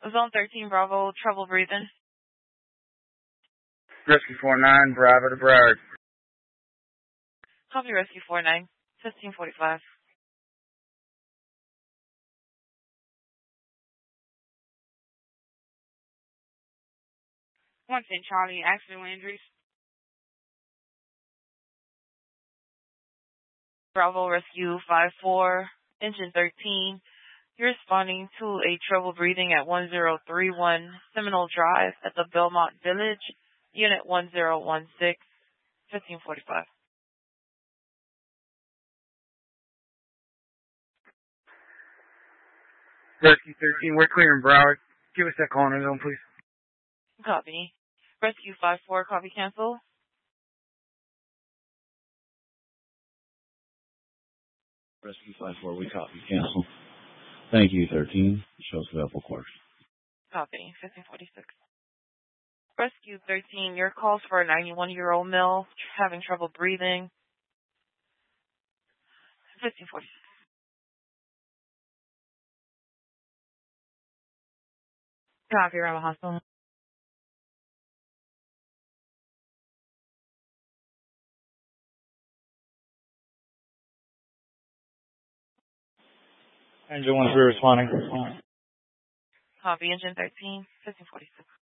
Zone 13, Bravo, trouble breathing. Rescue 49, Bravo to Broward. Copy Rescue 49, 1545. 110 Charlie, accidental injuries. Bravo Rescue 54, Engine 13. You're responding to a trouble breathing at 1031 Seminole Drive at the Belmont Village, Unit 1016, 1545. Rescue 13, we're clearing Broward. Give us that call on our zone, please. Copy. Rescue 54, copy cancel. Rescue 54, we copy. Cancel. Thank you, 13. Shows available course. Copy. 1546. Rescue 13, your calls for a 91-year-old male having trouble breathing. 1546. Copy, Rebel Hospital. Engine 13 responding. Copy. Engine 13, 1546.